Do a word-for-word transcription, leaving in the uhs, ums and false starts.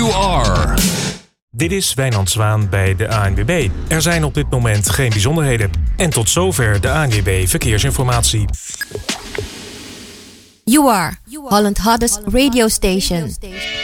You are. Dit is Wijnand Zwaan bij de A N W B. Er zijn op dit moment geen bijzonderheden. En tot zover de A N W B Verkeersinformatie. You are Holland Hottest Radio Station.